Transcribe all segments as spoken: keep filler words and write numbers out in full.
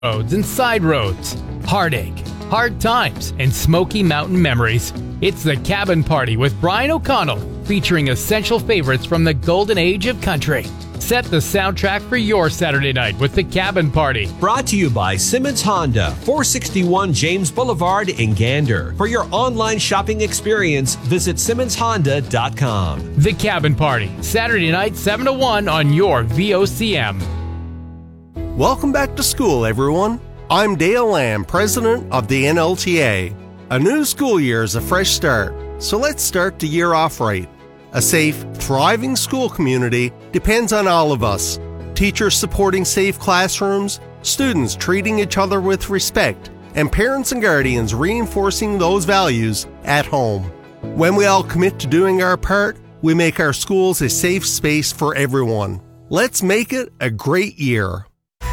Roads and side roads, heartache, hard times, and Smoky Mountain memories. It's The Cabin Party with Brian O'Connell, featuring essential favorites from the golden age of country. Set the soundtrack for your Saturday night with The Cabin Party. Brought to you by Simmons Honda, four sixty-one James Boulevard in Gander. For your online shopping experience, visit simmons honda dot com. The Cabin Party, Saturday night, seven to one on your V O C M. Welcome back to school, everyone. I'm Dale Lamb, president of the N L T A. A new school year is a fresh start, so let's start the year off right. A safe, thriving school community depends on all of us. Teachers supporting safe classrooms, students treating each other with respect, and parents and guardians reinforcing those values at home. When we all commit to doing our part, we make our schools a safe space for everyone. Let's make it a great year.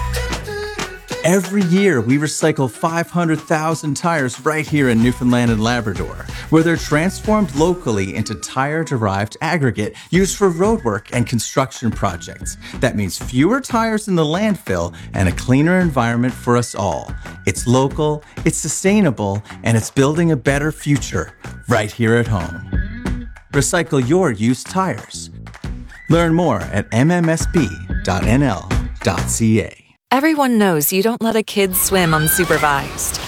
Every year, we recycle five hundred thousand tires right here in Newfoundland and Labrador, where they're transformed locally into tire-derived aggregate used for roadwork and construction projects. That means fewer tires in the landfill and a cleaner environment for us all. It's local, it's sustainable, and it's building a better future right here at home. Recycle your used tires. Learn more at m m s b dot n l dot c a. Everyone knows you don't let a kid swim unsupervised.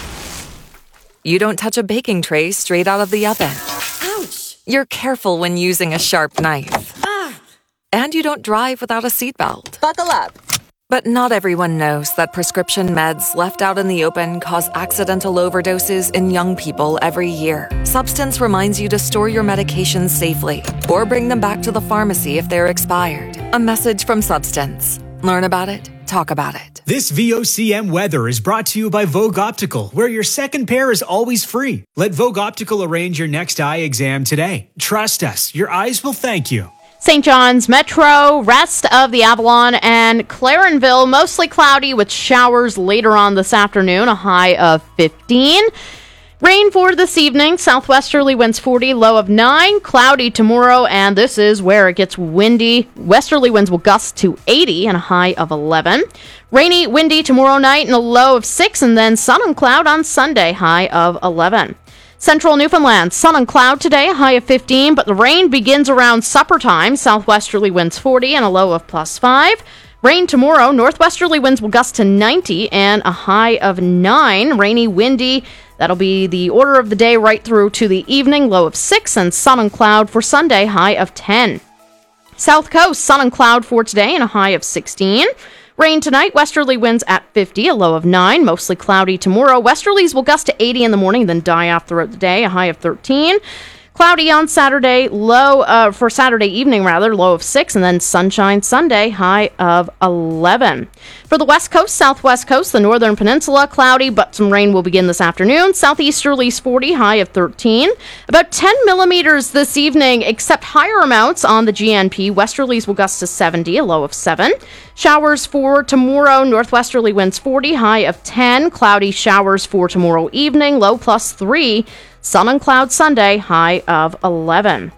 You don't touch a baking tray straight out of the oven. Ouch! You're careful when using a sharp knife. Ah! And you don't drive without a seatbelt. Buckle up. But not everyone knows that prescription meds left out in the open cause accidental overdoses in young people every year. Substance reminds you to store your medications safely or bring them back to the pharmacy if they're expired. A message from Substance. Learn about it. Talk about it. This V O C M weather is brought to you by Vogue Optical, where your second pair is always free. Let Vogue Optical arrange your next eye exam today. Trust us, your eyes will thank you. Saint John's Metro, rest of the Avalon, and Clarenville, mostly cloudy with showers later on this afternoon, a high of fifteen. Rain for this evening, southwesterly winds forty, low of nine, cloudy tomorrow, and this is where it gets windy. Westerly winds will gust to eighty and a high of eleven. Rainy, windy tomorrow night and a low of six, and then sun and cloud on Sunday, high of eleven. Central Newfoundland, sun and cloud today, a high of fifteen, but the rain begins around supper time. Southwesterly winds forty and a low of plus five. Rain tomorrow, northwesterly winds will gust to ninety and a high of nine. Rainy, windy. That'll be the order of the day right through to the evening, low of six, and sun and cloud for Sunday, high of ten. South Coast, sun and cloud for today and a high of sixteen. Rain tonight, westerly winds at fifty, a low of nine, mostly cloudy tomorrow. Westerlies will gust to eighty in the morning, then die off throughout the day, a high of thirteen. Cloudy on Saturday, low uh, for Saturday evening, rather, low of six, and then sunshine Sunday, high of eleven. For the west coast, southwest coast, the northern peninsula, cloudy, but some rain will begin this afternoon. Southeasterlies forty, high of thirteen. About ten millimeters this evening, except higher amounts on the G N P. Westerlies will gust to seventy, a low of seven. Showers for tomorrow, northwesterly winds forty, high of ten. Cloudy showers for tomorrow evening, low plus three. Sun and cloud Sunday, high of eleven.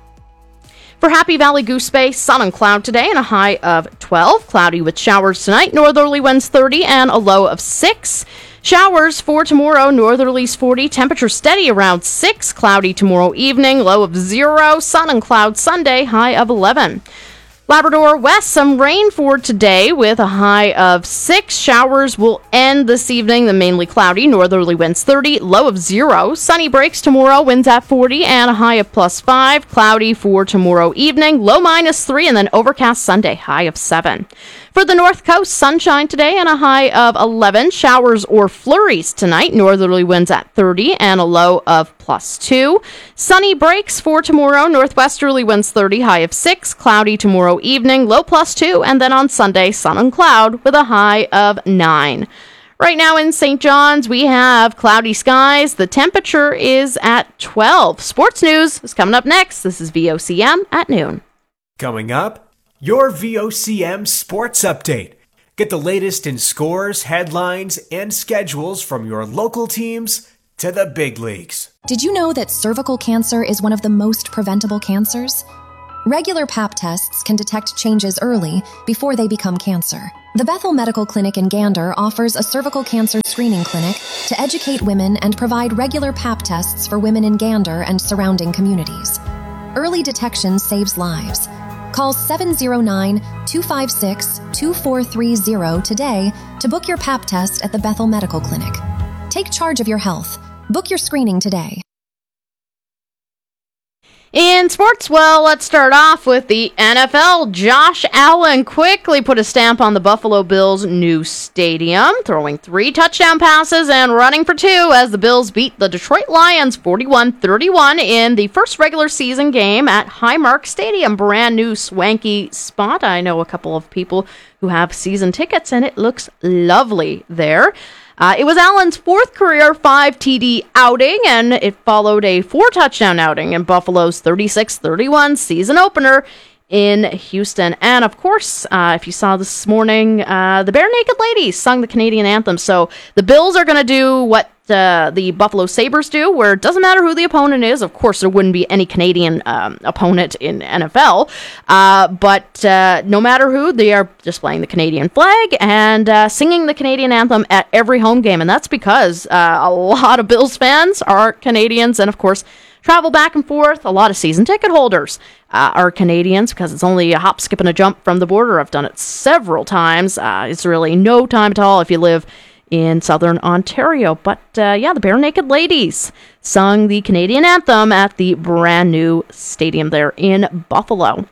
For Happy Valley Goose Bay, sun and cloud today and a high of twelve. Cloudy with showers tonight, northerly winds thirty and a low of six. Showers for tomorrow, northerlies forty, temperature steady around six. Cloudy tomorrow evening, low of zero. Sun and cloud Sunday, high of eleven. Labrador West, some rain for today with a high of six. Showers will end this evening, then mainly cloudy. Northerly winds thirty, low of zero. Sunny breaks tomorrow, winds at forty and a high of plus five. Cloudy for tomorrow evening, low minus three, and then overcast Sunday, high of seven. For the North Coast, sunshine today and a high of eleven. Showers or flurries tonight. Northerly winds at thirty and a low of plus two. Sunny breaks for tomorrow. Northwesterly winds thirty, high of six. Cloudy tomorrow evening, low plus two. And then on Sunday, sun and cloud with a high of nine. Right now in Saint John's, we have cloudy skies. The temperature is at twelve. Sports news is coming up next. This is V O C M at noon. Coming up, your V O C M Sports Update. Get the latest in scores, headlines, and schedules from your local teams to the big leagues. Did you know that cervical cancer is one of the most preventable cancers? Regular Pap tests can detect changes early before they become cancer. The Bethel Medical Clinic in Gander offers a cervical cancer screening clinic to educate women and provide regular Pap tests for women in Gander and surrounding communities. Early detection saves lives. Call seven oh nine, two five six, two four three zero today to book your Pap test at the Bethel Medical Clinic. Take charge of your health. Book your screening today. In sports, well, let's start off with the N F L. Josh Allen quickly put a stamp on the Buffalo Bills' new stadium, throwing three touchdown passes and running for two as the Bills beat the Detroit Lions forty-one thirty-one in the first regular season game at Highmark Stadium. Brand new swanky spot. I know a couple of people who have season tickets, and it looks lovely there. Uh, it was Allen's fourth career five T D outing, and it followed a four-touchdown outing in Buffalo's thirty-six thirty-one season opener in Houston. And, of course, uh, if you saw this morning, uh, the Bare Naked Ladies sung the Canadian anthem. So the Bills are going to do what uh, the Buffalo Sabres do, where it doesn't matter who the opponent is. Of course, there wouldn't be any Canadian um, opponent in N F L. Uh, but uh, no matter who, they are displaying the Canadian flag and uh, singing the Canadian anthem at every home game. And that's because uh, a lot of Bills fans are Canadians and, of course, travel back and forth. A lot of season ticket holders uh, are Canadians because it's only a hop, skip, and a jump from the border. I've done it several times. Uh, it's really no time at all if you live in southern Ontario. But uh, yeah, the Bare Naked Ladies sung the Canadian anthem at the brand new stadium there in Buffalo.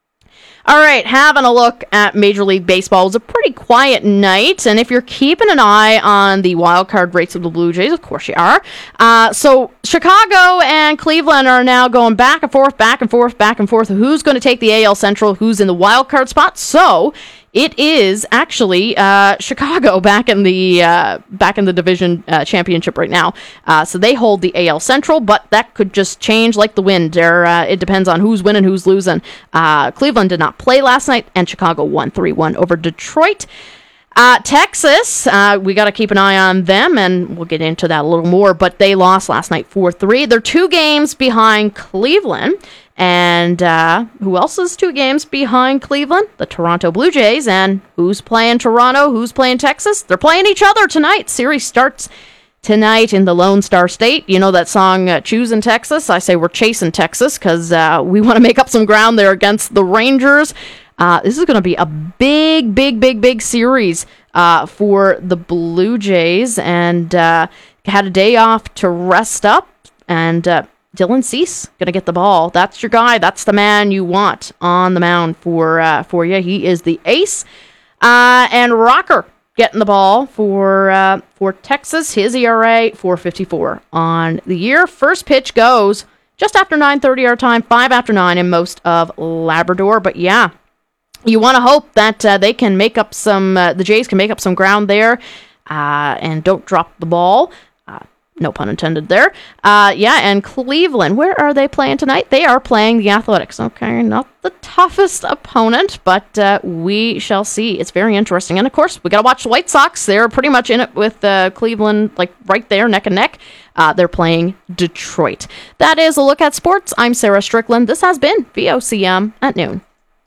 All right, having a look at Major League Baseball. It was a pretty quiet night, and if you're keeping an eye on the wild card race of the Blue Jays, of course you are. Uh, so Chicago and Cleveland are now going back and forth, back and forth, back and forth. Who's going to take the A L Central? Who's in the wild card spot? So it is actually uh, Chicago back in the uh, back in the division uh, championship right now. Uh, so they hold the A L Central, but that could just change like the wind. There, uh, it depends on who's winning, who's losing. Uh, Cleveland did not play last night, and Chicago won three one over Detroit. Uh, Texas, uh, we got to keep an eye on them, and we'll get into that a little more, but they lost last night four three. They're two games behind Cleveland. And uh, who else is two games behind Cleveland? The Toronto Blue Jays. And who's playing Toronto? Who's playing Texas? They're playing each other tonight. Series starts tonight in the Lone Star State. You know that song, uh, Choosing Texas? I say we're chasing Texas because uh, we want to make up some ground there against the Rangers. Uh, this is going to be a big, big, big, big series uh, for the Blue Jays. And uh, had a day off to rest up. And uh, Dylan Cease going to get the ball. That's your guy. That's the man you want on the mound for uh, for you. He is the ace. Uh, and Rocker getting the ball for uh, for Texas. His E R A four fifty-four on the year. First pitch goes just after nine thirty our time, five after nine in most of Labrador. But yeah, you want to hope that uh, they can make up some, uh, the Jays can make up some ground there uh, and don't drop the ball. No pun intended there. Uh, yeah, and Cleveland, where are they playing tonight? They are playing the Athletics. Okay, not the toughest opponent, but uh, we shall see. It's very interesting. And, of course, we got to watch the White Sox. They're pretty much in it with uh, Cleveland, like right there, neck and neck. Uh, they're playing Detroit. That is a look at sports. I'm Sarah Strickland. This has been V O C M at noon.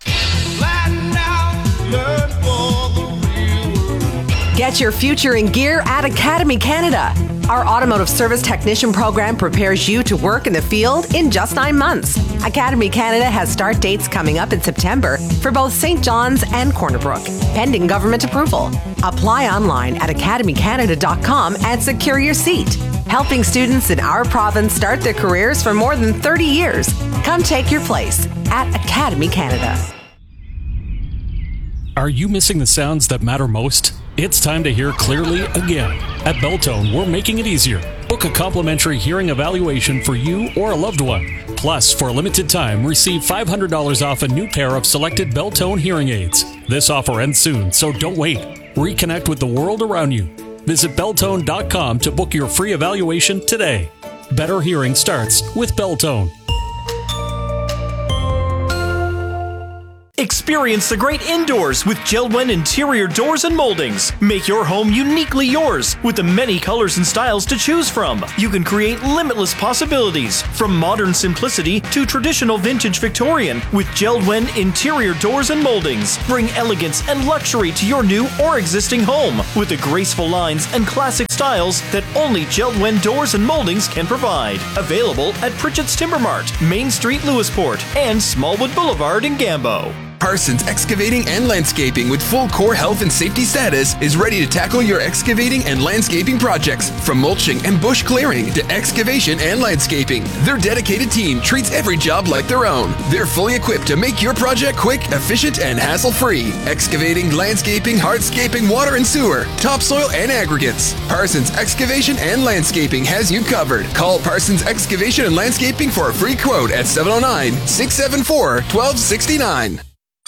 Get your future in gear at Academy Canada. Our automotive service technician program prepares you to work in the field in just nine months. Academy Canada has start dates coming up in September for both Saint John's and Corner Brook, pending government approval. Apply online at academy canada dot com and secure your seat. Helping students in our province start their careers for more than thirty years. Come take your place at Academy Canada. Are you missing the sounds that matter most? It's time to hear clearly again. At Beltone, we're making it easier. Book a complimentary hearing evaluation for you or a loved one. Plus, for a limited time, receive five hundred dollars off a new pair of selected Beltone hearing aids. This offer ends soon, so don't wait. Reconnect with the world around you. Visit beltone dot com to book your free evaluation today. Better hearing starts with Beltone. Experience the great indoors with JELD-WEN interior doors and moldings. Make your home uniquely yours with the many colors and styles to choose from. You can create limitless possibilities from modern simplicity to traditional vintage Victorian with JELD-WEN interior doors and moldings. Bring elegance and luxury to your new or existing home with the graceful lines and classic styles that only JELD-WEN doors and moldings can provide. Available at Pritchett's Timber Mart, Main Street, Lewisport, and Smallwood Boulevard in Gambo. Parsons Excavating and Landscaping with full core health and safety status is ready to tackle your excavating and landscaping projects, from mulching and bush clearing to excavation and landscaping. Their dedicated team treats every job like their own. They're fully equipped to make your project quick, efficient, and hassle-free. Excavating, landscaping, hardscaping, water and sewer, topsoil, and aggregates. Parsons Excavation and Landscaping has you covered. Call Parsons Excavation and Landscaping for a free quote at seven oh nine, six seven four, one two six nine.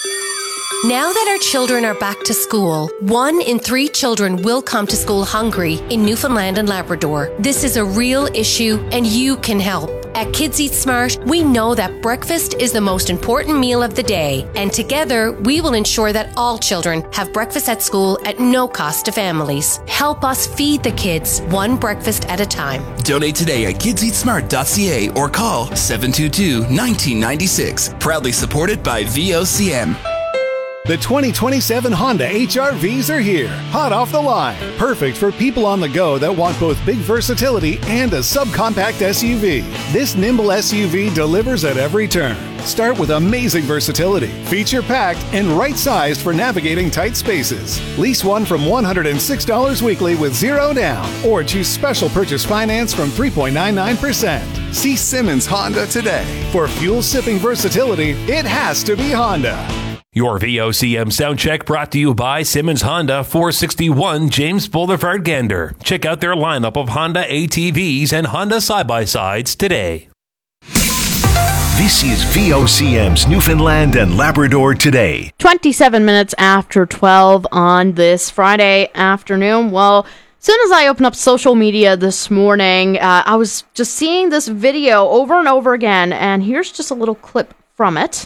Now that our children are back to school, one in three children will come to school hungry in Newfoundland and Labrador. This is a real issue and you can help. At Kids Eat Smart, we know that breakfast is the most important meal of the day, and together we will ensure that all children have breakfast at school at no cost to families. Help us feed the kids one breakfast at a time. Donate today at kids eat smart dot c a or call seven two two, one nine nine six. Proudly supported by V O C M. The twenty twenty-seven Honda H R Vs are here, hot off the line. Perfect for people on the go that want both big versatility and a subcompact S U V. This nimble S U V delivers at every turn. Start with amazing versatility, feature-packed, and right-sized for navigating tight spaces. Lease one from one hundred six dollars weekly with zero down, or choose special purchase finance from three point nine nine percent. See Simmons Honda today. For fuel-sipping versatility, it has to be Honda. Your V O C M sound check brought to you by Simmons Honda, four sixty-one James Boulevard, Gander. Check out their lineup of Honda A T Vs and Honda side-by-sides today. This is V O C M's Newfoundland and Labrador Today. twenty-seven minutes after twelve on this Friday afternoon. Well, as soon as I opened up social media this morning, uh, I was just seeing this video over and over again, and here's just a little clip from it.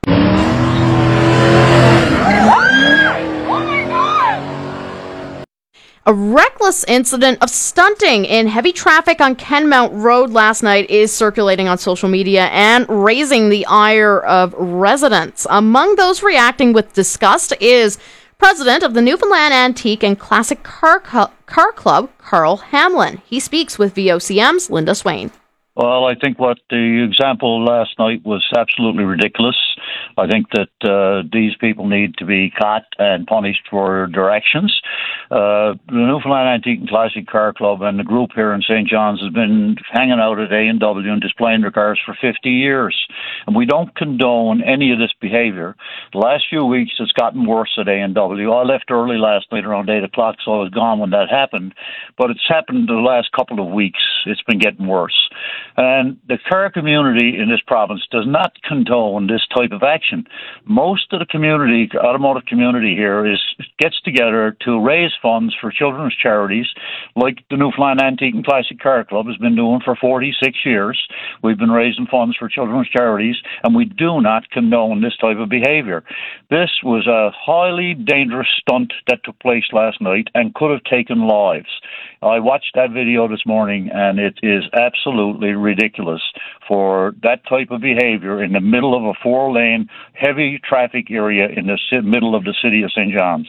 A reckless incident of stunting in heavy traffic on Kenmount Road last night is circulating on social media and raising the ire of residents. Among those reacting with disgust is president of the Newfoundland Antique and Classic Car, Cu- Car Club, Carl Hamlin. He speaks with V O C M's Linda Swain. Well, I think what the example last night was absolutely ridiculous. I think that uh, these people need to be caught and punished for their actions. Uh, the Newfoundland Antique and Classic Car Club and the group here in Saint John's has been hanging out at A and W and displaying their cars for fifty years. And we don't condone any of this behavior. The last few weeks it's gotten worse at A and W. I left early last night around eight o'clock, so I was gone when that happened. But it's happened the last couple of weeks. It's been getting worse. And the car community in this province does not condone this type of action. Most of the community, automotive community here, is gets together to raise funds for children's charities, like the Newfoundland Antique and Classic Car Club has been doing for forty-six years. We've been raising funds for children's charities, and we do not condone this type of behavior. This was a highly dangerous stunt that took place last night and could have taken lives. I watched that video this morning, and it is absolutely ridiculous for that type of behavior in the middle of a four-lane, heavy traffic area in the middle of the city of Saint John's.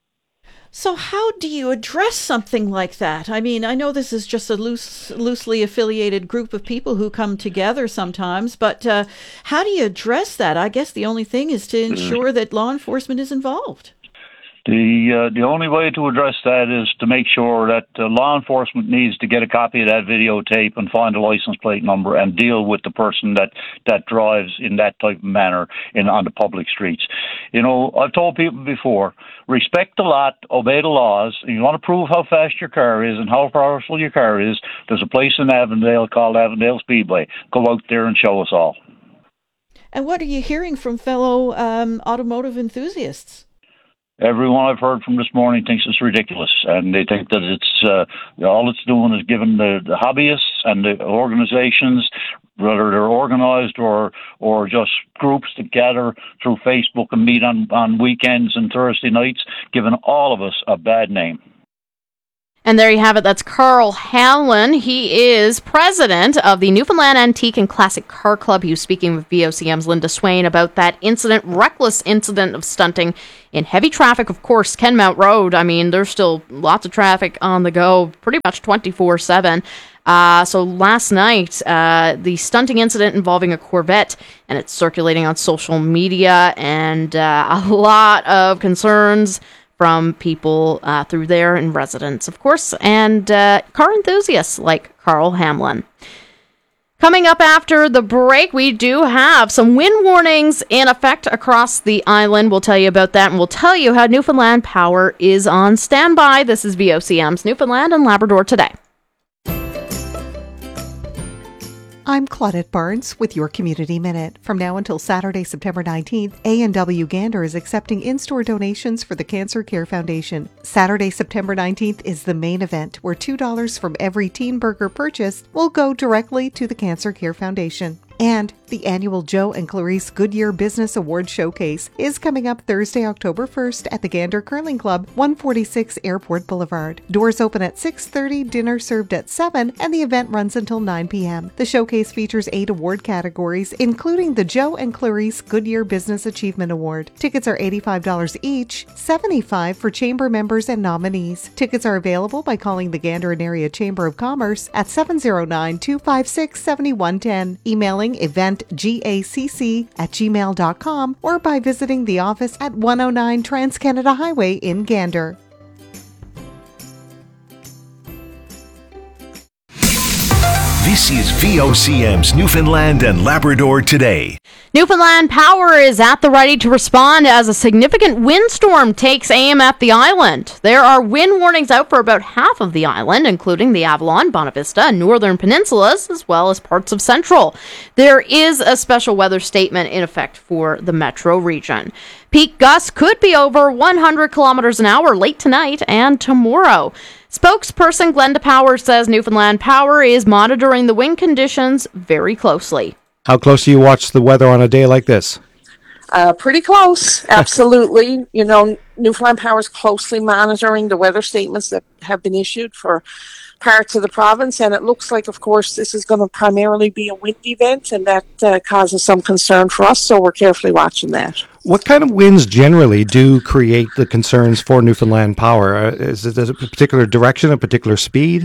So how do you address something like that? I mean, I know this is just a loose, loosely affiliated group of people who come together sometimes, but uh, how do you address that? I guess the only thing is to ensure that law enforcement is involved. The uh, the only way to address that is to make sure that uh, law enforcement needs to get a copy of that videotape and find a license plate number and deal with the person that, that drives in that type of manner in on the public streets. You know, I've told people before, respect the lot, obey the laws. If you want to prove how fast your car is and how powerful your car is, there's a place in Avondale called Avondale Speedway. Go out there and show us all. And what are you hearing from fellow um, automotive enthusiasts? Everyone I've heard from this morning thinks it's ridiculous, and they think that it's uh, all it's doing is giving the, the hobbyists and the organizations whether they're organised or or just groups that gather through Facebook and meet on, on weekends and Thursday nights, giving all of us a bad name. And there you have it. That's Carl Hamlin. He is president of the Newfoundland Antique and Classic Car Club. He was speaking with V O C M's Linda Swain about that incident, reckless incident of stunting in heavy traffic. Of course, Kenmount Road, I mean, there's still lots of traffic on the go, pretty much twenty-four seven. Uh, so last night, uh, the stunting incident involving a Corvette, and it's circulating on social media, and uh, a lot of concerns from people uh, through there and residents, of course, and uh, car enthusiasts like Carl Hamlin. Coming up after the break, we do have some wind warnings in effect across the island. We'll tell you about that, and we'll tell you how Newfoundland Power is on standby. This is V O C M's Newfoundland and Labrador Today. I'm Claudette Barnes with your Community Minute. From now until Saturday, September nineteenth, A and W Gander is accepting in-store donations for the Cancer Care Foundation. Saturday, September nineteenth is the main event, where two dollars from every teen burger purchased will go directly to the Cancer Care Foundation. And the annual Joe and Clarice Goodyear Business Award Showcase is coming up Thursday, October first at the Gander Curling Club, one forty-six Airport Boulevard. Doors open at six thirty, dinner served at seven, and the event runs until nine p.m. The showcase features eight award categories, including the Joe and Clarice Goodyear Business Achievement Award. Tickets are eighty-five dollars each, seventy-five dollars for chamber members and nominees. Tickets are available by calling the Gander and Area Chamber of Commerce at seven oh nine, two five six, seven one one zero, emailing event gacc at gmail dot com, or by visiting the office at one oh nine Trans-Canada Highway in Gander. This is V O C M's Newfoundland and Labrador Today. Newfoundland Power is at the ready to respond as a significant windstorm takes aim at the island. There are wind warnings out for about half of the island, including the Avalon, Bonavista, and Northern Peninsulas, as well as parts of Central. There is a special weather statement in effect for the metro region. Peak gusts could be over one hundred kilometers an hour late tonight and tomorrow. Spokesperson Glenda Power says Newfoundland Power is monitoring the wind conditions very closely. How close do you watch the weather on a day like this? Uh, pretty close, absolutely. You know, Newfoundland Power is closely monitoring the weather statements that have been issued for parts of the province, and it looks like, of course, this is going to primarily be a wind event, and that uh, causes some concern for us, so we're carefully watching that. What kind of winds generally do create the concerns for Newfoundland Power? Uh, is it a particular direction, a particular speed?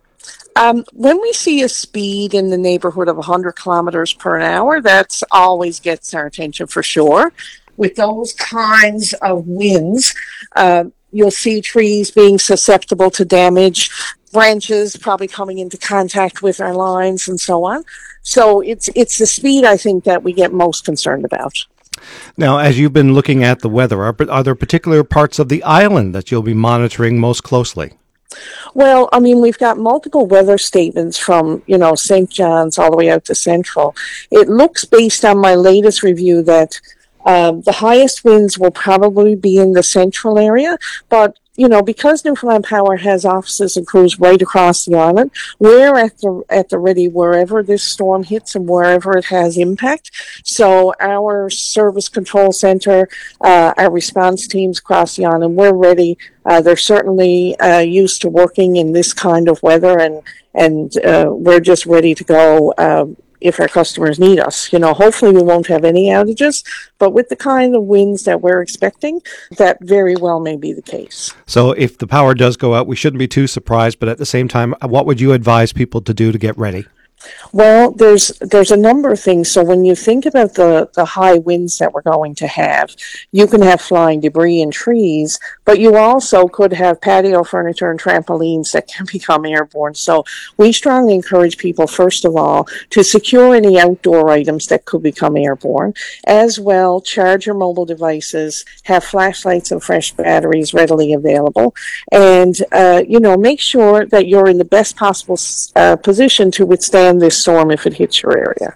Um, when we see a speed in the neighborhood of one hundred kilometers per hour, that always gets our attention for sure. With those kinds of winds, uh, you'll see trees being susceptible to damage, branches probably coming into contact with our lines and so on. So it's it's the speed, I think, that we get most concerned about. Now, as you've been looking at the weather, are, are there particular parts of the island that you'll be monitoring most closely? Well, I mean, we've got multiple weather statements from, you know, Saint John's all the way out to Central. It looks, based on my latest review, that um, the highest winds will probably be in the central area, but you know, because Newfoundland Power has offices and crews right across the island, we're at the at the ready wherever this storm hits and wherever it has impact. So our service control center, uh, our response teams across the island, we're ready. Uh, they're certainly uh, used to working in this kind of weather, and and uh, we're just ready to go uh, if our customers need us. You know, hopefully we won't have any outages, but with the kind of winds that we're expecting, that very well may be the case. So if the power does go out, we shouldn't be too surprised, but at the same time, what would you advise people to do to get ready? Well, there's there's a number of things. So when you think about the, the high winds that we're going to have, you can have flying debris and trees, but you also could have patio furniture and trampolines that can become airborne. So we strongly encourage people, first of all, to secure any outdoor items that could become airborne. As well, charge your mobile devices, have flashlights and fresh batteries readily available, and, uh, you know, make sure that you're in the best possible uh, position to withstand this storm if it hits your area.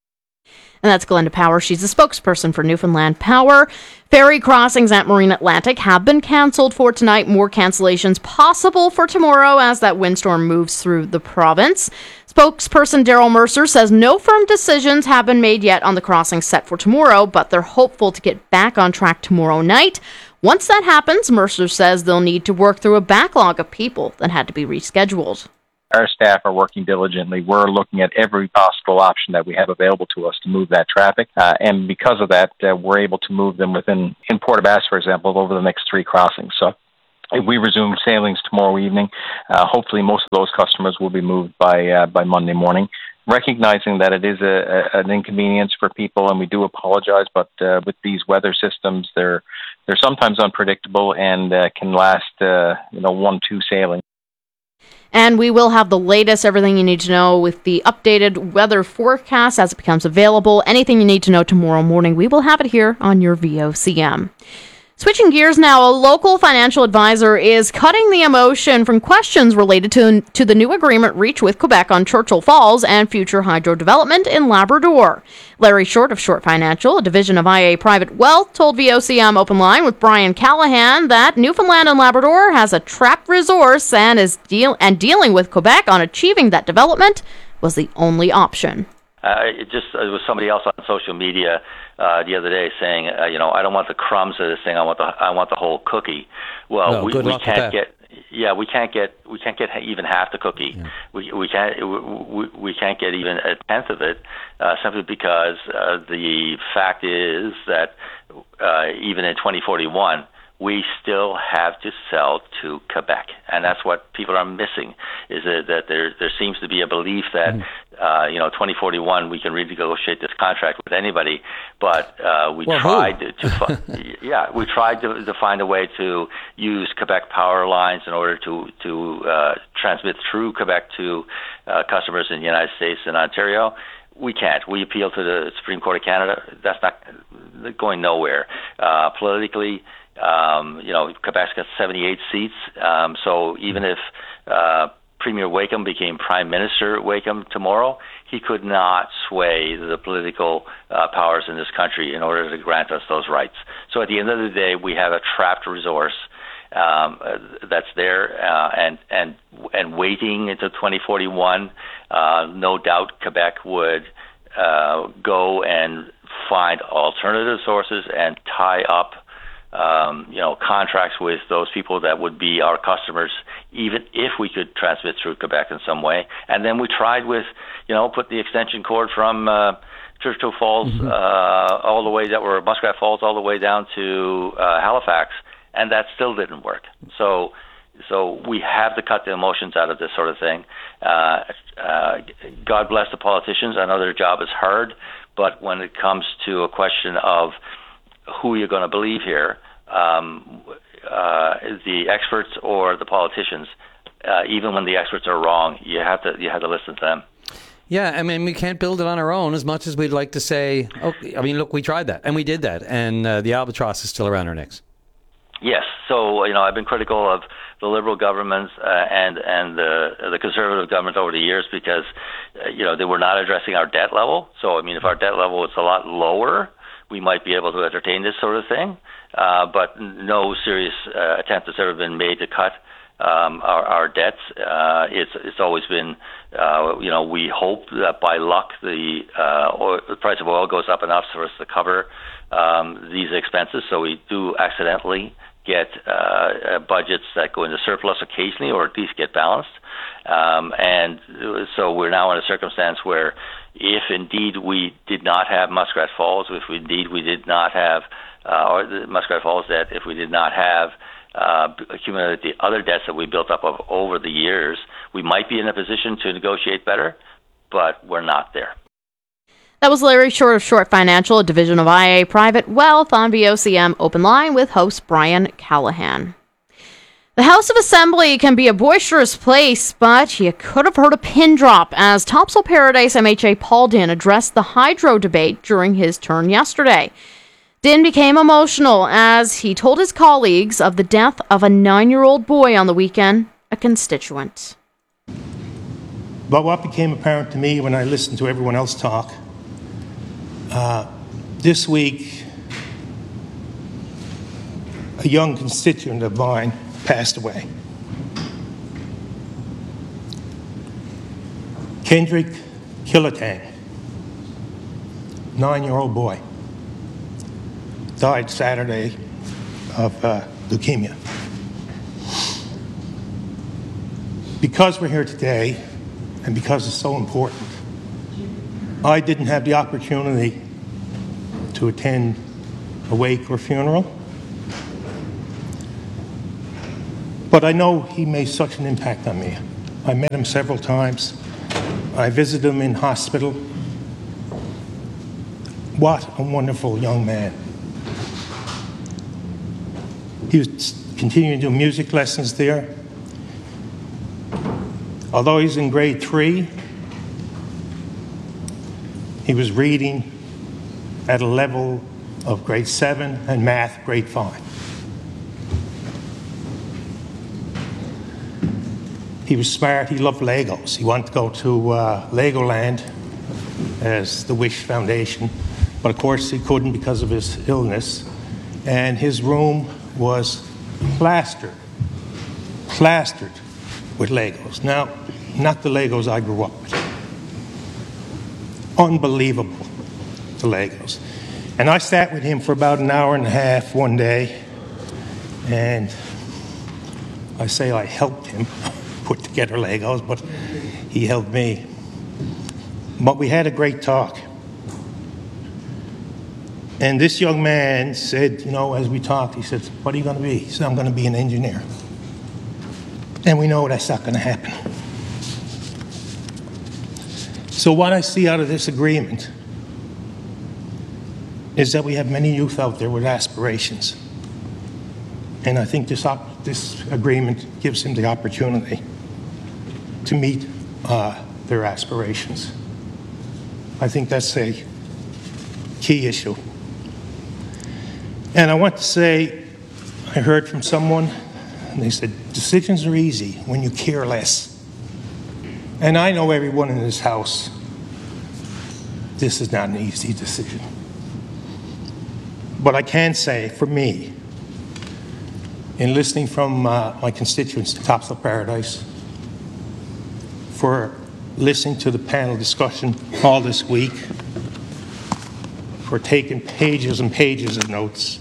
And that's Glenda Power. She's the spokesperson for Newfoundland Power. Ferry crossings at Marine Atlantic have been canceled for tonight. More cancellations possible for tomorrow as that windstorm moves through the province. Spokesperson Daryl Mercer says no firm decisions have been made yet on the crossing set for tomorrow, but they're hopeful to get back on track tomorrow night. Once that happens, Mercer says they'll need to work through a backlog of people that had to be rescheduled. Our staff are working diligently. We're looking at every possible option that we have available to us to move that traffic. Uh, and because of that, uh, we're able to move them within, in Port aux Basques, for example, over the next three crossings. So if we resume sailings tomorrow evening, uh, hopefully most of those customers will be moved by uh, by Monday morning. Recognizing that it is a, a, an inconvenience for people, and we do apologize, but uh, with these weather systems, they're they're sometimes unpredictable and uh, can last uh, you know one, two sailings. And we will have the latest, everything you need to know with the updated weather forecast as it becomes available. Anything you need to know tomorrow morning, we will have it here on your V O C M. Switching gears now, a local financial advisor is cutting the emotion from questions related to, to the new agreement reached with Quebec on Churchill Falls and future hydro development in Labrador. Larry Short of Short Financial, a division of I A Private Wealth, told V O C M Open Line with Brian Callahan that Newfoundland and Labrador has a trapped resource and is deal and dealing with Quebec on achieving that development was the only option. Uh, it just it was somebody else on social media uh, the other day saying, uh, you know, I don't want the crumbs of this thing. I want the I want the whole cookie. Well, no, we, good we luck can't with that. get. Yeah, we can't get we can't get even half the cookie. Yeah. We we can't we, we can't get even a tenth of it, uh, simply because uh, the fact is that uh, even in twenty forty-one. We still have to sell to Quebec, and that's what people are missing. Is that, that there there seems to be a belief that mm. uh, you know twenty forty-one we can renegotiate this contract with anybody, but uh, we well, tried to, to fi- yeah we tried to, to find a way to use Quebec power lines in order to to uh, transmit through Quebec to uh, customers in the United States and Ontario. We can't. We appeal to the Supreme Court of Canada. That's not going nowhere. Uh, politically. Um, you know, Quebec's got seventy-eight seats, um, so even if uh, Premier Wakeham became Prime Minister Wakeham tomorrow, he could not sway the political uh, powers in this country in order to grant us those rights. So at the end of the day, we have a trapped resource um, uh, that's there uh, and and and waiting until twenty forty-one. Uh, no doubt Quebec would uh, go and find alternative sources and tie up Um, you know, contracts with those people that would be our customers, even if we could transmit through Quebec in some way. And then we tried with, you know, put the extension cord from uh, Churchill Falls mm-hmm. uh, all the way that were Muskrat Falls all the way down to uh, Halifax, and that still didn't work. So, so we have to cut the emotions out of this sort of thing. Uh, uh, God bless the politicians. I know their job is hard, but when it comes to a question of who you're going to believe here, um, uh, the experts or the politicians. Uh, even when the experts are wrong, you have to you have to listen to them. Yeah, I mean, we can't build it on our own as much as we'd like to say. Oh, I mean, look, we tried that and we did that, and uh, the albatross is still around our necks. Yes, so you know, I've been critical of the Liberal governments uh, and and the the Conservative government over the years because uh, you know they were not addressing our debt level. So I mean, if our debt level was a lot lower, we might be able to entertain this sort of thing, uh, but no serious uh, attempt has ever been made to cut um, our, our debts. Uh, it's it's always been, uh, you know, we hope that by luck the, uh, oil, the price of oil goes up enough for us to cover um, these expenses. So we do accidentally get uh, budgets that go into surplus occasionally, or at least get balanced. Um, and so we're now in a circumstance where if indeed we did not have Muskrat Falls, if indeed we did not have, uh, or the Muskrat Falls debt, if we did not have uh, accumulated the other debts that we built up of, over the years, we might be in a position to negotiate better, but we're not there. That was Larry Short of Short Financial, a division of I A Private Wealth, on V O C M Open Line with host Brian Callahan. The House of Assembly can be a boisterous place, but you could have heard a pin drop as Topsail Paradise M H A Paul Dinn addressed the hydro debate during his turn yesterday. Dinn became emotional as he told his colleagues of the death of a nine-year-old boy on the weekend, a constituent. But what became apparent to me when I listened to everyone else talk, uh, this week, a young constituent of mine passed away. Kendrick Killatang, nine-year-old boy, died Saturday of uh, leukemia. Because we're here today, and because it's so important, I didn't have the opportunity to attend a wake or funeral, but I know he made such an impact on me. I met him several times. I visited him in hospital. What a wonderful young man. He was continuing to do music lessons there. Although he's in grade three, he was reading at a level of grade seven and math grade five. He was smart. He loved Legos. He wanted to go to uh, Legoland as the Wish Foundation, but of course he couldn't because of his illness. And his room was plastered, plastered with Legos. Now, not the Legos I grew up with. Unbelievable, the Legos. And I sat with him for about an hour and a half one day, and I say I helped him put together Legos, but he helped me. But we had a great talk. And this young man said, you know, as we talked, he said, what are you going to be? He said, I'm going to be an engineer. And we know that's not going to happen. So what I see out of this agreement is that we have many youth out there with aspirations. And I think this, op- this agreement gives them the opportunity to meet uh, their aspirations. I think that's a key issue. And I want to say, I heard from someone, and they said, decisions are easy when you care less. And I know everyone in this house, this is not an easy decision. But I can say, for me, in listening from uh, my constituents to Topsail Paradise, for listening to the panel discussion all this week, for taking pages and pages of notes,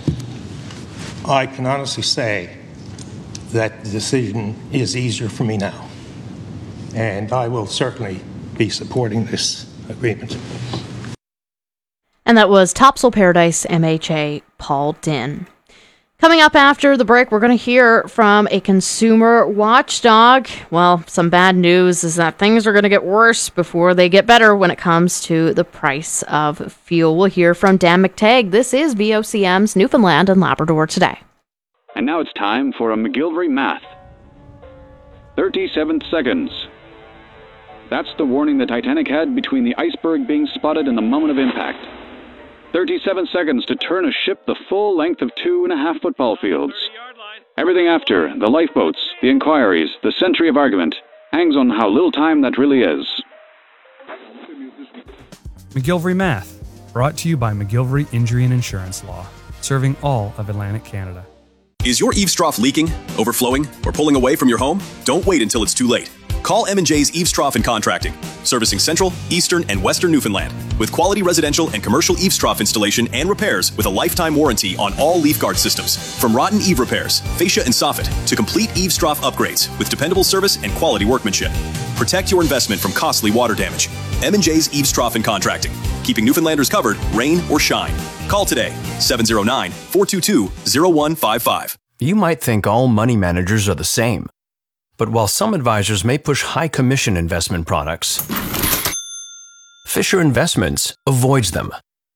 I can honestly say that the decision is easier for me now. And I will certainly be supporting this agreement. And that was Topsail Paradise M H A Paul Dinn. Coming up after the break, we're going to hear from a consumer watchdog. Well, some bad news is that things are going to get worse before they get better when it comes to the price of fuel. We'll hear from Dan McTagg. This is V O C M's Newfoundland and Labrador Today. And now it's time for a McGillivray Math. thirty-seven seconds. That's the warning the Titanic had between the iceberg being spotted and the moment of impact. thirty-seven seconds to turn a ship the full length of two and a half football fields. Everything after, the lifeboats, the inquiries, the century of argument, hangs on how little time that really is. McGillivray Math, brought to you by McGillivray Injury and Insurance Law, serving all of Atlantic Canada. Is your eaves trough leaking, overflowing, or pulling away from your home? Don't wait until it's too late. Call M and J's Eaves Trough and Contracting, servicing central, eastern, and western Newfoundland, with quality residential and commercial eaves trough installation and repairs with a lifetime warranty on all leaf guard systems. From rotten eave repairs, fascia and soffit, to complete eaves trough upgrades with dependable service and quality workmanship. Protect your investment from costly water damage. M and J's Eaves Trough and Contracting, keeping Newfoundlanders covered, rain or shine. Call today, seven oh nine, four two two, oh one five five. You might think all money managers are the same. But while some advisors may push high commission investment products, Fisher Investments avoids them.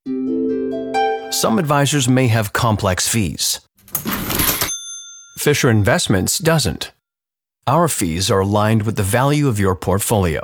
Some advisors may have complex fees. Fisher Investments doesn't. Our fees are aligned with the value of your portfolio.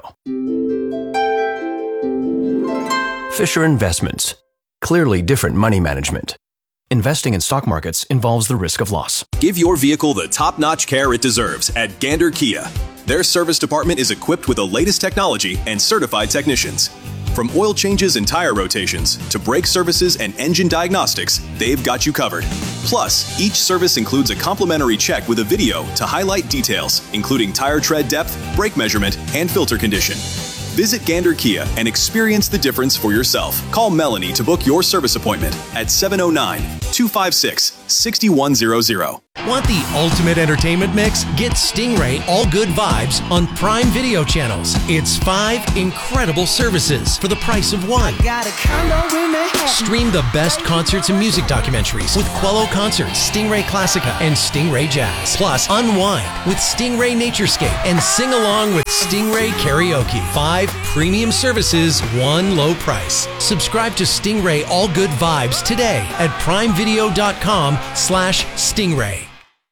Fisher Investments. Clearly different money management. Investing in stock markets involves the risk of loss. Give your vehicle the top-notch care it deserves at Gander Kia. Their service department is equipped with the latest technology and certified technicians. From oil changes and tire rotations to brake services and engine diagnostics, they've got you covered. Plus, each service includes a complimentary check with a video to highlight details, including tire tread depth, brake measurement, and filter condition. Visit Gander Kia and experience the difference for yourself. Call Melanie to book your service appointment at seven oh nine, two five six, six one zero zero. Want the ultimate entertainment mix? Get Stingray All Good Vibes on Prime Video channels. It's five incredible services for the price of one. Stream the best concerts and music documentaries with Quello Concerts, Stingray Classica, and Stingray Jazz. Plus, unwind with Stingray Naturescape and sing along with Stingray Karaoke. Five premium services, one low price. Subscribe to Stingray All Good Vibes today at primevideo.com slash Stingray.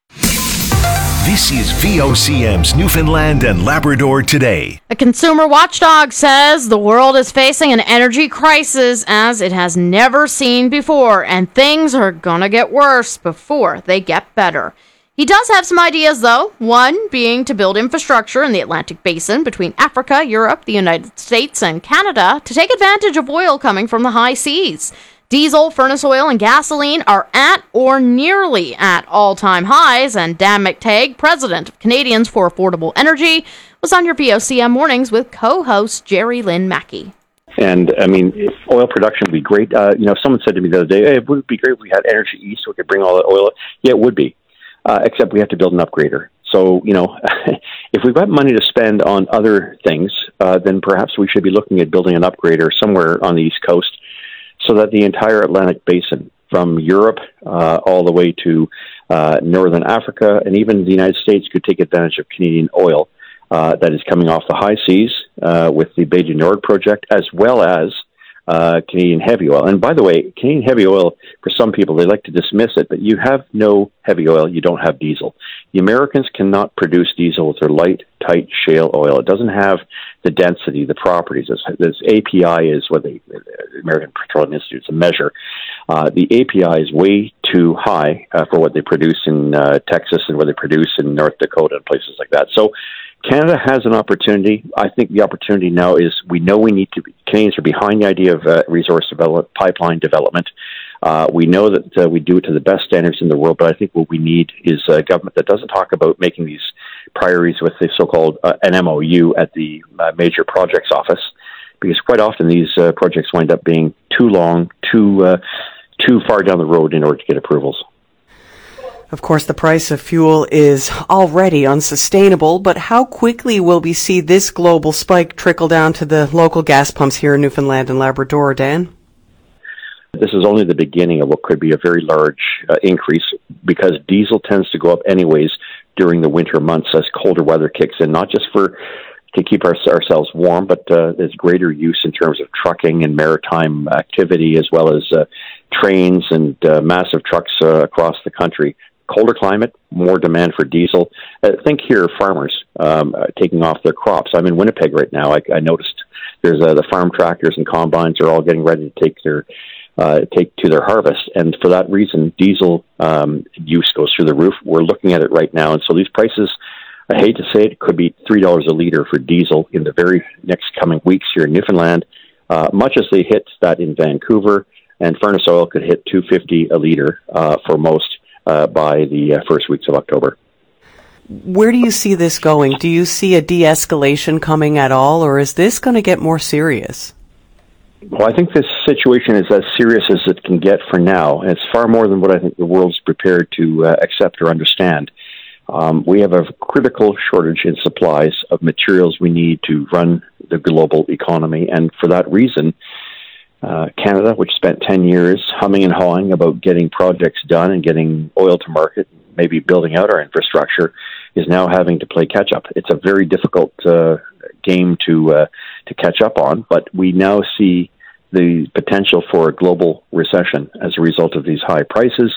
This is V O C M's Newfoundland and Labrador Today. A consumer watchdog says the world is facing an energy crisis as it has never seen before, and things are gonna get worse before they get better. He does have some ideas, though. One being to build infrastructure in the Atlantic Basin between Africa, Europe, the United States, and Canada to take advantage of oil coming from the high seas. Diesel, furnace oil, and gasoline are at or nearly at all-time highs, and Dan McTagg, president of Canadians for Affordable Energy, was on your V O C M Mornings with co-host Jerry Lynn Mackey. And, I mean, oil production would be great. Uh, you know, someone said to me the other day, hey, it would be great if we had Energy East so we could bring all that oil. Yeah, it would be, uh, except we have to build an upgrader. So, you know, if we've got money to spend on other things, uh, then perhaps we should be looking at building an upgrader somewhere on the East Coast, so that the entire Atlantic Basin, from Europe uh, all the way to uh, Northern Africa and even the United States, could take advantage of Canadian oil uh, that is coming off the high seas uh, with the Bay du Nord project, as well as uh, Canadian heavy oil. And by the way, Canadian heavy oil, for some people, they like to dismiss it, but you have no heavy oil, you don't have diesel. The Americans cannot produce diesel with their light, tight shale oil. It doesn't have the density, the properties. This, this A P I is what the American Petroleum Institute's a measure. Uh, the A P I is way too high uh, for what they produce in uh, Texas and what they produce in North Dakota and places like that. So Canada has an opportunity. I think the opportunity now is we know we need to be, Canadians are behind the idea of uh, resource development, pipeline development. Uh, we know that uh, we do it to the best standards in the world, but I think what we need is a government that doesn't talk about making these priorities with the so-called uh, an M O U at the uh, major projects office, because quite often these uh, projects wind up being too long, too uh, too far down the road in order to get approvals. Of course, the price of fuel is already unsustainable, but how quickly will we see this global spike trickle down to the local gas pumps here in Newfoundland and Labrador, Dan? This is only the beginning of what could be a very large uh, increase, because diesel tends to go up anyways during the winter months as colder weather kicks in, not just for to keep our, ourselves warm, but uh, there's greater use in terms of trucking and maritime activity, as well as uh, trains and uh, massive trucks uh, across the country. Colder climate, more demand for diesel. Uh, think here, farmers um, uh, taking off their crops. I'm in Winnipeg right now. I, I noticed there's uh, the farm tractors and combines are all getting ready to take their uh, take to their harvest, and for that reason, diesel um, use goes through the roof. We're looking at it right now, and so these prices, I hate to say it, could be three dollars a liter for diesel in the very next coming weeks here in Newfoundland, uh, much as they hit that in Vancouver, and furnace oil could hit two fifty a liter uh, for most uh, by the uh, first weeks of October. Where do you see this going? Do you see a de-escalation coming at all, or is this going to get more serious? Well, I think this situation is as serious as it can get for now, and it's far more than what I think the world's prepared to uh, accept or understand. Um, we have a critical shortage in supplies of materials we need to run the global economy, and for that reason, uh, Canada, which spent ten years humming and hawing about getting projects done and getting oil to market, maybe building out our infrastructure, is now having to play catch-up. It's a very difficult uh, game to uh, to catch up on, but we now see the potential for a global recession as a result of these high prices.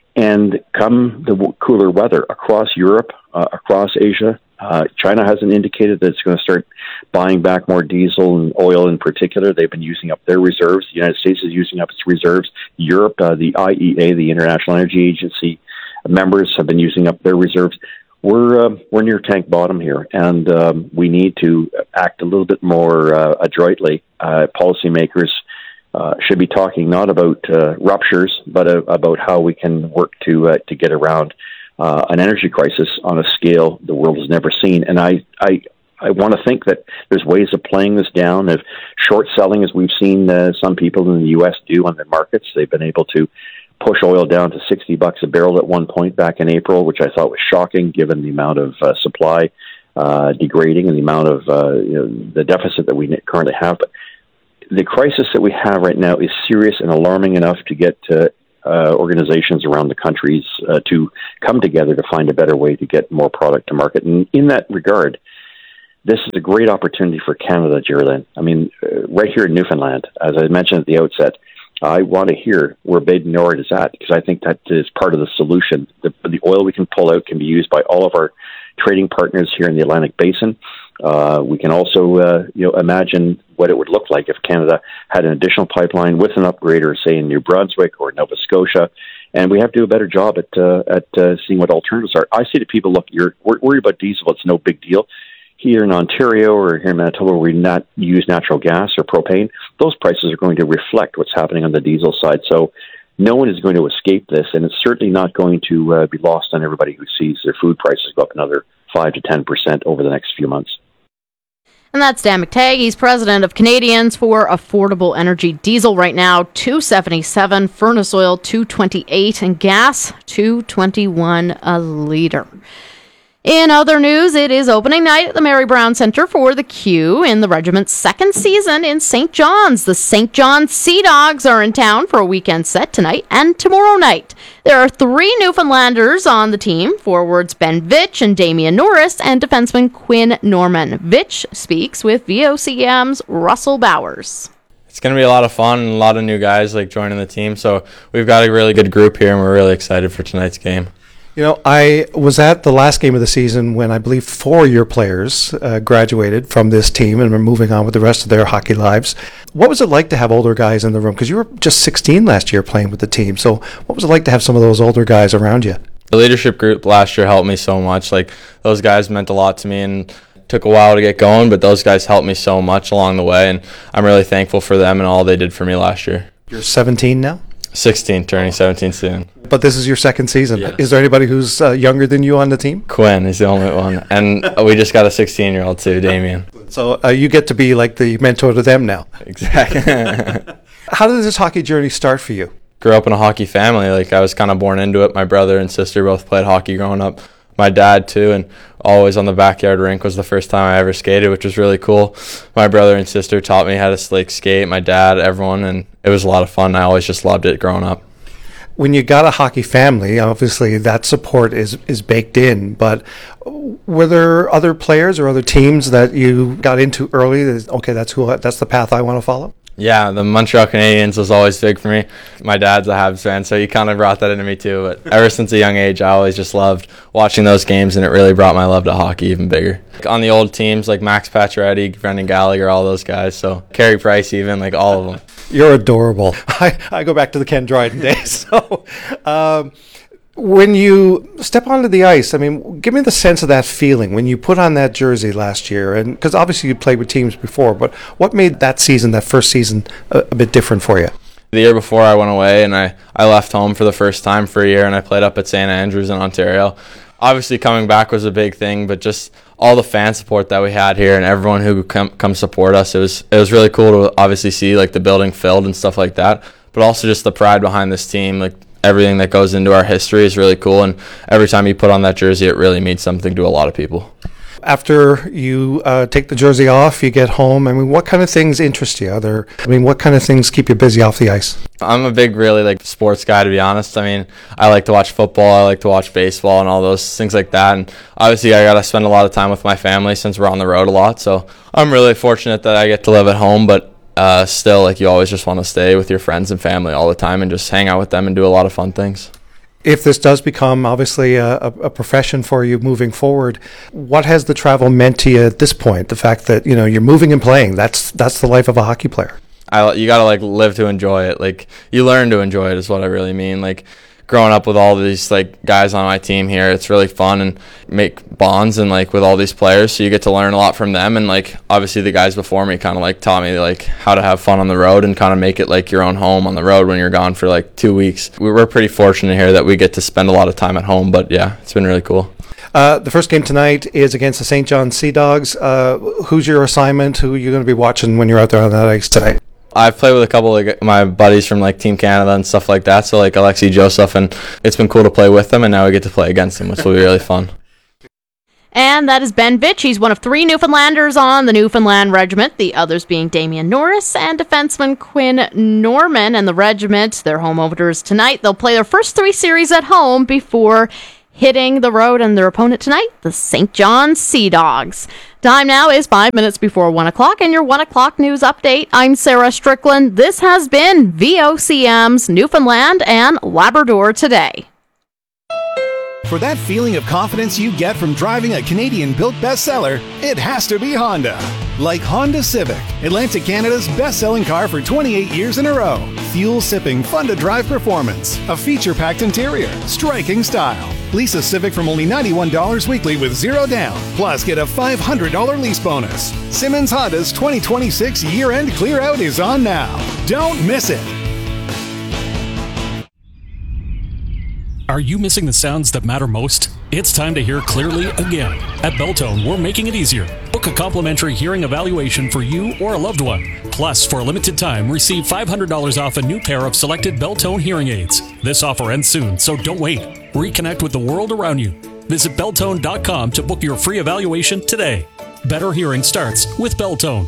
And come the w- cooler weather across Europe, uh, across Asia, uh, China hasn't indicated that it's going to start buying back more diesel and oil in particular. They've been using up their reserves. The United States is using up its reserves. Europe, uh, the I E A, the International Energy Agency members have been using up their reserves. We're uh, we're near tank bottom here, and um, we need to act a little bit more uh, adroitly. Uh, policymakers uh, should be talking not about uh, ruptures, but uh, about how we can work to uh, to get around uh, an energy crisis on a scale the world has never seen. And I, I I want to think that there's ways of playing this down. If short selling, as we've seen uh, some people in the U S do on their markets, they've been able to push oil down to sixty bucks a barrel at one point back in April, which I thought was shocking given the amount of uh, supply uh, degrading and the amount of uh, you know, the deficit that we currently have. But the crisis that we have right now is serious and alarming enough to get uh, uh, organizations around the countries uh, to come together to find a better way to get more product to market. And in that regard, this is a great opportunity for Canada, Geraldine. I mean, uh, right here in Newfoundland, as I mentioned at the outset, I want to hear where Bay du Nord is at, because I think that is part of the solution. The, the oil we can pull out can be used by all of our trading partners here in the Atlantic Basin. Uh, we can also, uh, you know, imagine what it would look like if Canada had an additional pipeline with an upgrader, say in New Brunswick or Nova Scotia. And we have to do a better job at uh, at uh, seeing what alternatives are. I say to people, look, you're worried about diesel. It's no big deal. Here in Ontario or here in Manitoba, where we not use natural gas or propane, those prices are going to reflect what's happening on the diesel side. So no one is going to escape this, and it's certainly not going to uh, be lost on everybody who sees their food prices go up another five to ten percent over the next few months. And that's Dan McTagg. He's president of Canadians for Affordable Energy. Diesel right now, two seventy-seven, furnace oil, two twenty-eight, and gas, two twenty-one a liter. In other news, it is opening night at the Mary Brown Centre for the Q in the regiment's second season in Saint John's. The Saint John's Sea Dogs are in town for a weekend set tonight and tomorrow night. There are three Newfoundlanders on the team, forwards Ben Vitch and Damian Norris, and defenseman Quinn Norman. Vitch speaks with V O C M's Russell Bowers. It's going to be a lot of fun and a lot of new guys like joining the team, so we've got a really good group here and we're really excited for tonight's game. You know, I was at the last game of the season when I believe four of your players uh, graduated from this team and are moving on with the rest of their hockey lives. What was it like to have older guys in the room? Because you were just sixteen last year playing with the team. So what was it like to have some of those older guys around you? The leadership group last year helped me so much. Like, those guys meant a lot to me and took a while to get going, but those guys helped me so much along the way, and I'm really thankful for them and all they did for me last year. You're seventeen now? sixteen, turning seventeen soon. But this is your second season. Yes. Is there anybody who's uh, younger than you on the team? Quinn is the only one. And we just got a sixteen-year-old too, Damien. So uh, you get to be like the mentor to them now. Exactly. How did this hockey journey start for you? Grew up in a hockey family. Like, I was kind of born into it. My brother and sister both played hockey growing up. My dad too, and always on the backyard rink was the first time I ever skated, which was really cool. My brother and sister taught me how to like skate, my dad, everyone, and it was a lot of fun. I always just loved it growing up. When you got a hockey family, obviously that support is, is baked in, but were there other players or other teams that you got into early that, okay, that's who that's the path I want to follow? Yeah, the Montreal Canadiens was always big for me. My dad's a Habs fan, so he kind of brought that into me too. But ever since a young age, I always just loved watching those games, and it really brought my love to hockey even bigger. Like, on the old teams, like Max Pacioretty, Brendan Gallagher, all those guys. So Carey Price even, like all of them. You're adorable. I, I go back to the Ken Dryden days. So um, when you step onto the ice, I mean, give me the sense of that feeling when you put on that jersey last year, and because obviously you played with teams before, but what made that season, that first season, a, a bit different for you? The year before I went away and I, I left home for the first time for a year, and I played up at Saint Andrews in Ontario. Obviously coming back was a big thing, but just all the fan support that we had here and everyone who come come support us, it was it was really cool to obviously see like the building filled and stuff like that, but also just the pride behind this team. Like, everything that goes into our history is really cool, and every time you put on that jersey, it really means something to a lot of people. After you uh, take the jersey off, you get home, I mean, what kind of things interest you? Are there, I mean, what kind of things keep you busy off the ice? I'm a big, really, like, sports guy, to be honest. I mean, I like to watch football, I like to watch baseball and all those things like that, and obviously I got to spend a lot of time with my family since we're on the road a lot, so I'm really fortunate that I get to live at home, but uh, still, like, you always just want to stay with your friends and family all the time and just hang out with them and do a lot of fun things. If this does become obviously a, a profession for you moving forward, what has the travel meant to you at this point? The fact that, you know, you're moving and playing, that's that's the life of a hockey player. I, you got to like live to enjoy it. Like, you learn to enjoy it is what I really mean. Like, growing up with all these like guys on my team here, it's really fun and make bonds and like with all these players, so you get to learn a lot from them. And like, obviously the guys before me kind of like taught me like how to have fun on the road and kind of make it like your own home on the road when you're gone for like two weeks. We were pretty fortunate here that we get to spend a lot of time at home, but yeah, it's been really cool. Uh, the first game tonight is against the Saint John Sea Dogs. Uh, who's your assignment? Who are you going to be watching when you're out there on that ice tonight? I've played with a couple of like, my buddies from like Team Canada and stuff like that, so like Alexi Joseph, and it's been cool to play with them, and now we get to play against them, which will be really fun. And that is Ben Vitch. He's one of three Newfoundlanders on the Newfoundland Regiment, the others being Damian Norris and defenseman Quinn Norman. And the regiment, their home openers tonight. They'll play their first three series at home before hitting the road, and their opponent tonight, the Saint John Sea Dogs. Time now is five minutes before one o'clock, and your one o'clock news update. I'm Sarah Strickland. This has been V O C M's Newfoundland and Labrador Today. For that feeling of confidence you get from driving a Canadian-built bestseller, it has to be Honda. Like Honda Civic, Atlantic Canada's best-selling car for twenty-eight years in a row. Fuel-sipping, fun-to-drive performance, a feature-packed interior, striking style. Lease a Civic from only ninety-one dollars weekly with zero down. Plus, get a five hundred dollars lease bonus. Simmons Honda's twenty twenty-six year-end clear-out is on now. Don't miss it. Are you missing the sounds that matter most? It's time to hear clearly again. At Beltone, we're making it easier. Book a complimentary hearing evaluation for you or a loved one. Plus, for a limited time, receive five hundred dollars off a new pair of selected Beltone hearing aids. This offer ends soon, so don't wait. Reconnect with the world around you. Visit Beltone dot com to book your free evaluation today. Better hearing starts with Beltone.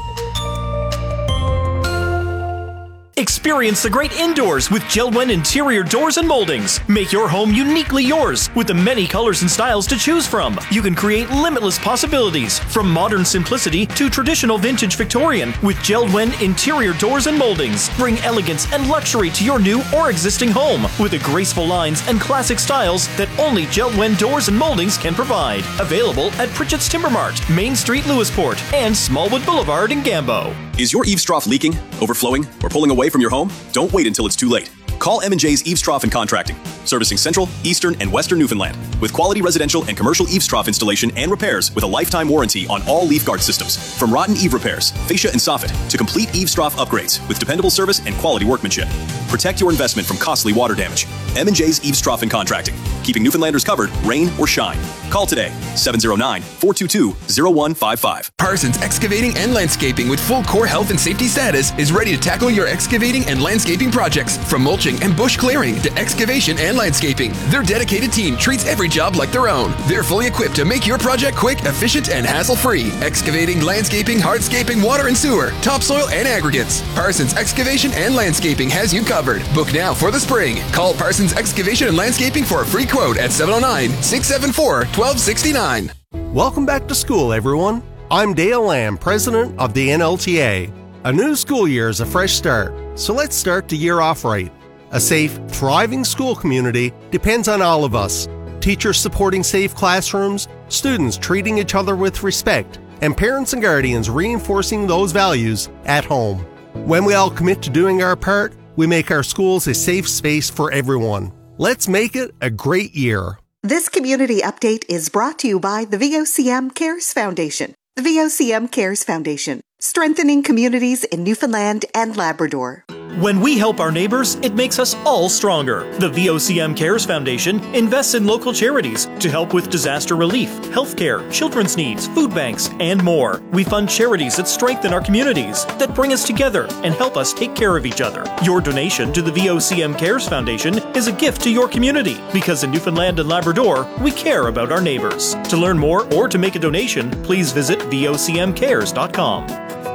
Experience the great indoors with JELD-WEN interior doors and moldings. Make your home uniquely yours with the many colors and styles to choose from. You can create limitless possibilities from modern simplicity to traditional vintage Victorian with JELD-WEN interior doors and moldings. Bring elegance and luxury to your new or existing home with the graceful lines and classic styles that only JELD-WEN doors and moldings can provide. Available at Pritchett's Timber Mart, Main Street, Lewisport, and Smallwood Boulevard in Gambo. Is your eaves trough leaking, overflowing, or pulling away from your home? Don't wait until it's too late. Call M and J's Eaves Trough and Contracting, servicing Central, Eastern, and Western Newfoundland, with quality residential and commercial eaves trough installation and repairs with a lifetime warranty on all leaf guard systems. From rotten eave repairs, fascia and soffit, to complete eaves trough upgrades with dependable service and quality workmanship. Protect your investment from costly water damage. M and J's Eaves Trough and Contracting, keeping Newfoundlanders covered, rain or shine. Call today, seven oh nine, four two two, oh one five five. Parsons Excavating and Landscaping with full core health and safety status is ready to tackle your excavating and landscaping projects. From mulching and bush clearing to excavation and landscaping, their dedicated team treats every job like their own. They're fully equipped to make your project quick, efficient, and hassle-free. Excavating, landscaping, hardscaping, water and sewer, topsoil, and aggregates. Parsons Excavation and Landscaping has you covered. Book now for the spring. Call Parsons Excavation and Landscaping for a free quote at seven oh nine, six seven four, one two six nine. Welcome back to school, everyone. I'm Dale Lamb, president of the N L T A. A new school year is a fresh start, so let's start the year off right. A safe, thriving school community depends on all of us. Teachers supporting safe classrooms, students treating each other with respect, and parents and guardians reinforcing those values at home. When we all commit to doing our part, we make our schools a safe space for everyone. Let's make it a great year. This community update is brought to you by the V O C M Cares Foundation. The V O C M Cares Foundation, strengthening communities in Newfoundland and Labrador. When we help our neighbors, it makes us all stronger. The V O C M Cares Foundation invests in local charities to help with disaster relief, healthcare, children's needs, food banks, and more. We fund charities that strengthen our communities, that bring us together and help us take care of each other. Your donation to the V O C M Cares Foundation is a gift to your community, because in Newfoundland and Labrador, we care about our neighbors. To learn more or to make a donation, please visit V O C M cares dot com.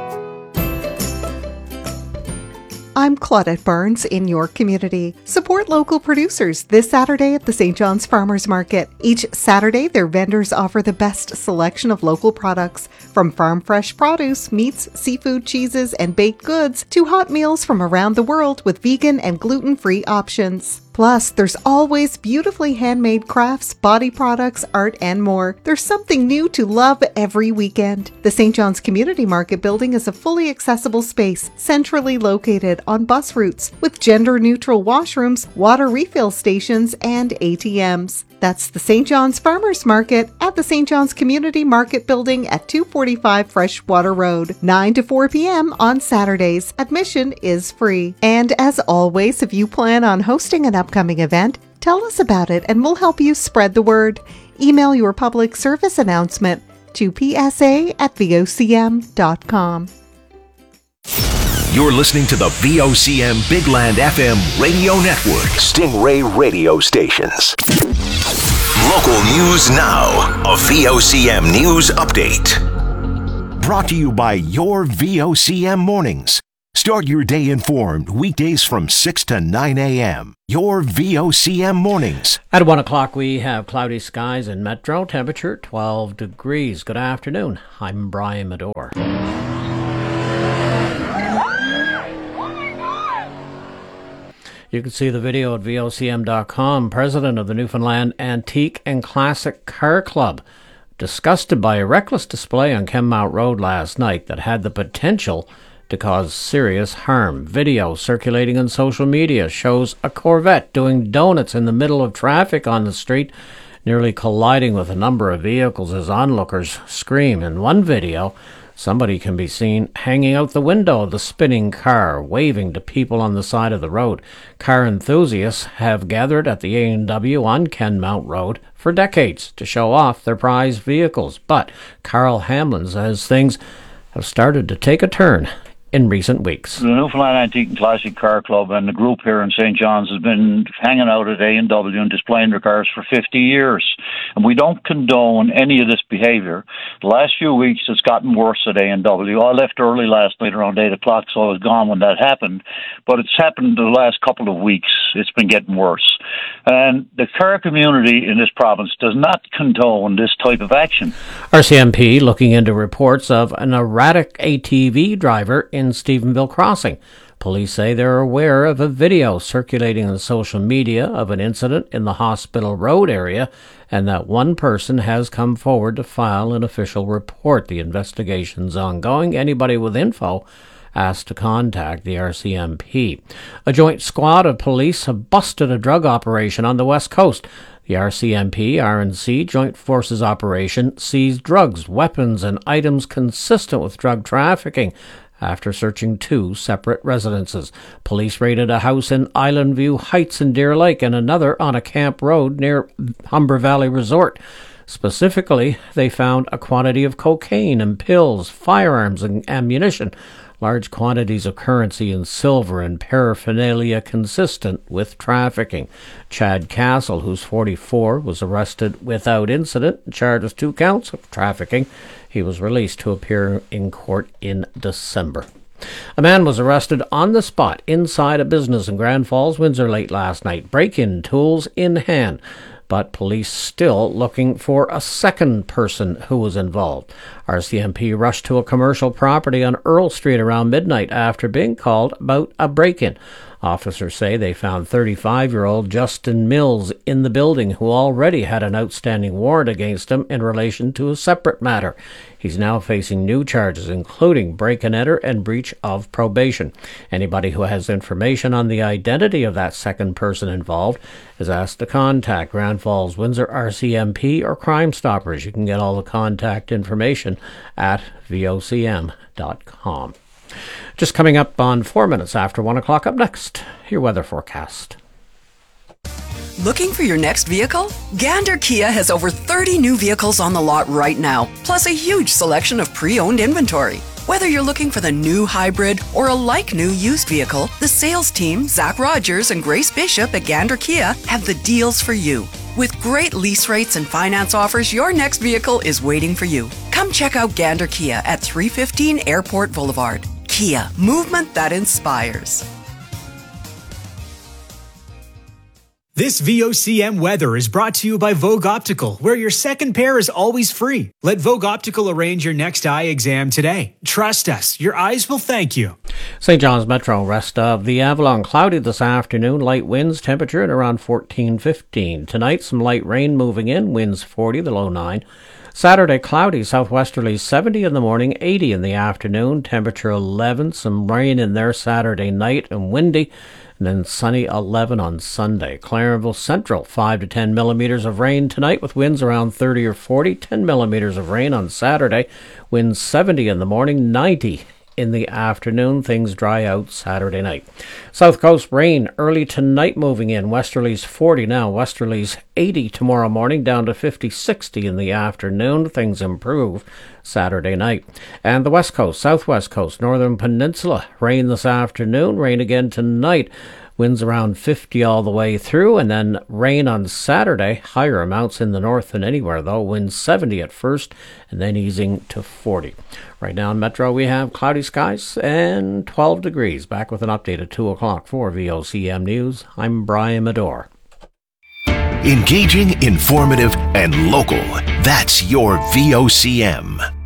I'm Claudette Barnes in your community. Support local producers this Saturday at the Saint John's Farmers Market. Each Saturday, their vendors offer the best selection of local products, from farm fresh produce, meats, seafood, cheeses, and baked goods, to hot meals from around the world with vegan and gluten-free options. Plus, there's always beautifully handmade crafts, body products, art, and more. There's something new to love every weekend. The Saint John's Community Market building is a fully accessible space, centrally located on bus routes, with gender-neutral washrooms, water refill stations, and A T Ms. That's the Saint John's Farmers Market at the Saint John's Community Market building at two forty-five Freshwater Road, nine to four p.m. on Saturdays. Admission is free. And as always, if you plan on hosting an upcoming event, tell us about it and we'll help you spread the word. Email your public service announcement to p s a at v o c m dot com. You're listening to the V O C M Big Land F M radio network, Stingray radio stations. Local news now, a V O C M news update. Brought to you by your V O C M mornings. Start your day informed weekdays from six to nine a.m. Your V O C M mornings. At one o'clock, we have cloudy skies in Metro. Temperature twelve degrees. Good afternoon. I'm Brian Medore. You can see the video at V O C M dot com. President of the Newfoundland Antique and Classic Car Club, disgusted by a reckless display on Kenmount Road last night that had the potential to cause serious harm. Video circulating on social media shows a Corvette doing donuts in the middle of traffic on the street, nearly colliding with a number of vehicles as onlookers scream. In one video, somebody can be seen hanging out the window of the spinning car, waving to people on the side of the road. Car enthusiasts have gathered at the A and W on Kenmount Road for decades to show off their prized vehicles. But Carl Hamlin says things have started to take a turn in recent weeks. The Newfoundland Antique and Classic Car Club and the group here in Saint John's has been hanging out at A and W and displaying their cars for fifty years. And we don't condone any of this behaviour. The last few weeks it's gotten worse at A and W. I left early last night around eight o'clock, so I was gone when that happened. But it's happened the last couple of weeks. It's been getting worse. And the car community in this province does not condone this type of action. R C M P looking into reports of an erratic A T V driver in Stephenville Crossing. Police say they're aware of a video circulating on social media of an incident in the Hospital Road area and that one person has come forward to file an official report. The investigation's ongoing. Anybody with info asked to contact the R C M P. A joint squad of police have busted a drug operation on the West Coast. The R C M P R and C Joint Forces operation seized drugs, weapons, and items consistent with drug trafficking after searching two separate residences. Police raided a house in Island View Heights in Deer Lake and another on a camp road near Humber Valley Resort. Specifically, they found a quantity of cocaine and pills, firearms and ammunition, large quantities of currency and silver and paraphernalia consistent with trafficking. Chad Castle, who's forty-four, was arrested without incident and charged with two counts of trafficking. He was released to appear in court in December. A man was arrested on the spot inside a business in Grand Falls, Windsor late last night, break-in tools in hand. But police still looking for a second person who was involved. R C M P rushed to a commercial property on Earl Street around midnight after being called about a break-in. Officers say they found thirty-five-year-old Justin Mills in the building, who already had an outstanding warrant against him in relation to a separate matter. He's now facing new charges, including break-and-enter and breach of probation. Anybody who has information on the identity of that second person involved is asked to contact Grand Falls, Windsor R C M P or Crime Stoppers. You can get all the contact information at V O C M dot com. Just coming up on four minutes after one o'clock. Up next, your weather forecast. Looking for your next vehicle? Gander Kia has over thirty new vehicles on the lot right now, plus a huge selection of pre-owned inventory. Whether you're looking for the new hybrid or a like-new used vehicle, the sales team, Zach Rogers and Grace Bishop at Gander Kia, have the deals for you. With great lease rates and finance offers, your next vehicle is waiting for you. Come check out Gander Kia at three fifteen Airport Boulevard. Kia, movement that inspires. This V O C M weather is brought to you by Vogue Optical, where your second pair is always free. Let Vogue Optical arrange your next eye exam today. Trust us, your eyes will thank you. Saint John's Metro, rest of the Avalon, cloudy this afternoon, light winds, temperature at around fourteen fifteen. Tonight, some light rain moving in, winds forty, the low nine. Saturday, cloudy, southwesterly seventy in the morning, eighty in the afternoon, temperature eleven, some rain in there Saturday night and windy. And then sunny eleven on Sunday. Clarenville Central, five to ten millimeters of rain tonight with winds around thirty or forty. ten millimeters of rain on Saturday. Winds seventy in the morning, ninety in the afternoon. Things dry out Saturday night. South Coast rain early tonight moving in. Westerlies forty now. Westerlies eighty tomorrow morning, down to fifty, sixty in the afternoon. Things improve Saturday night. And the west coast, southwest coast, northern peninsula, rain this afternoon, rain again tonight. Winds around fifty all the way through, and then rain on Saturday. Higher amounts in the north than anywhere, though. Winds seventy at first, and then easing to forty. Right now in Metro, we have cloudy skies and twelve degrees. Back with an update at two o'clock for V O C M News. I'm Brian Medore. Engaging, informative, and local. That's your V O C M.